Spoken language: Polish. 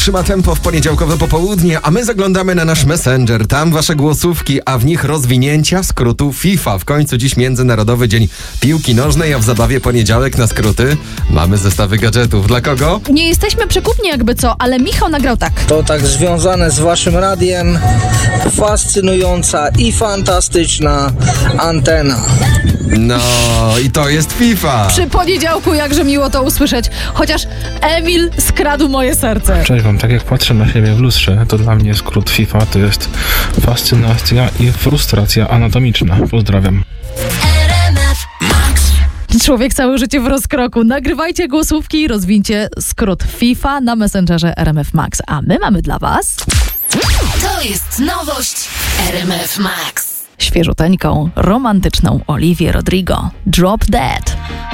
Trzyma tempo w poniedziałkowe popołudnie, a my zaglądamy na nasz Messenger. Tam wasze głosówki, a w nich rozwinięcia skrótu FIFA. W końcu dziś Międzynarodowy Dzień Piłki Nożnej, a w zabawie poniedziałek na skróty mamy zestawy gadżetów. Dla kogo? Nie jesteśmy przekupni jakby co, ale Michał nagrał tak. To tak związane z waszym radiem. Fascynująca i fantastyczna antena. No i to jest FIFA. Przy poniedziałku jakże miło to usłyszeć. Chociaż Emil skradł moje serce. Cześć wam, tak jak patrzę na siebie w lustrze, to dla mnie skrót FIFA to jest fascynacja i frustracja anatomiczna. Pozdrawiam. Człowiek całe życie w rozkroku. Nagrywajcie głosówki i rozwincie skrót FIFA na Messengerze RMF Max. A my mamy dla was... To jest nowość RMF Max. Świeżuteńką, romantyczną Olivię Rodrigo. Drop Dead.